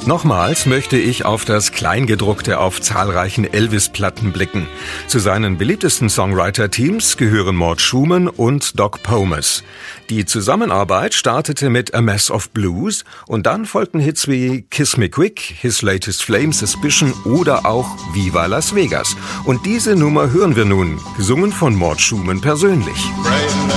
Nochmals möchte ich auf das Kleingedruckte auf zahlreichen Elvis-Platten blicken. Zu seinen beliebtesten Songwriter-Teams gehören Mort Schumann und Doc Pomus. Die Zusammenarbeit startete mit A Mess of Blues und dann folgten Hits wie Kiss Me Quick, His Latest Flame, Suspicion oder auch Viva Las Vegas. Und diese Nummer hören wir nun, gesungen von Mort Schumann persönlich.